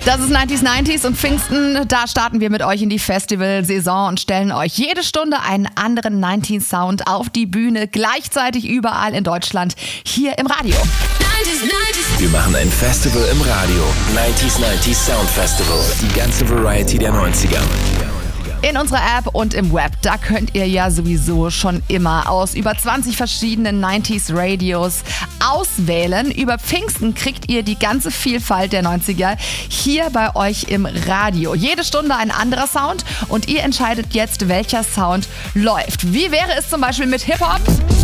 Das ist 90s und Pfingsten. Da starten wir mit euch in die Festivalsaison und stellen euch jede Stunde einen anderen 90s-Sound auf die Bühne. Gleichzeitig überall in Deutschland, hier im Radio. 90s. Wir machen ein Festival im Radio. 90s Sound Festival. Die ganze Variety der 90er. In unserer App und im Web, da könnt ihr ja sowieso schon immer aus über 20 verschiedenen 90s Radios auswählen. Über Pfingsten kriegt ihr die ganze Vielfalt der 90er hier bei euch im Radio. Jede Stunde ein anderer Sound und ihr entscheidet jetzt, welcher Sound läuft. Wie wäre es zum Beispiel mit Hip-Hop?